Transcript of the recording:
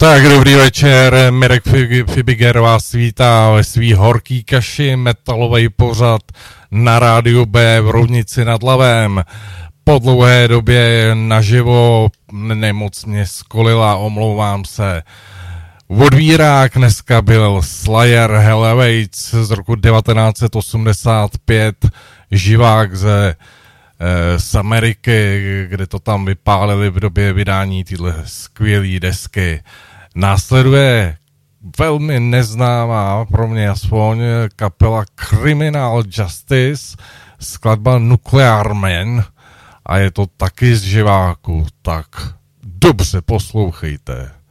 Tak dobrý večer, Mirek Fibiger vás vítá ve svý horký kaši, metalovej pořad na rádiu B v Roudnici nad Labem. Po dlouhé době naživo, nemoc mě skolila, omlouvám se. Odvírák dneska byl Slayer Hell Awaits z roku 1985, živák z Ameriky, kde to tam vypálili v době vydání tyhle skvělé desky. Následuje velmi neznámá, pro mě aspoň, kapela Criminal Justice, skladba Nuclear Man a je to taky z živáku, tak dobře poslouchejte.